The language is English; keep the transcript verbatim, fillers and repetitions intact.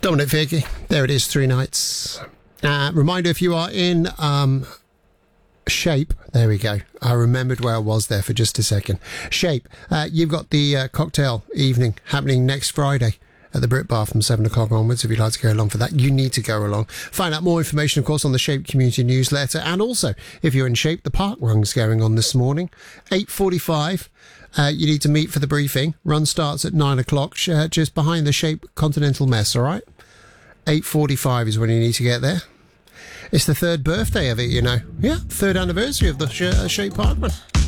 Dominic Fierke, there it is, three nights. Uh, reminder, if you are in um, Shape, there we go. I remembered where I was there for just a second. Shape, uh, you've got the uh, cocktail evening happening next Friday at the Brit Bar from seven o'clock onwards. If you'd like to go along for that, you need to go along. Find out more information, of course, on the Shape community newsletter. And also, if you're in Shape, the park run's going on this morning. eight forty-five, uh, you need to meet for the briefing. Run starts at nine o'clock, uh, just behind the Shape Continental Mess, all right? eight forty-five is when you need to get there. It's the third birthday of it, you know. Yeah, third anniversary of the Sh- uh, Shape Park run.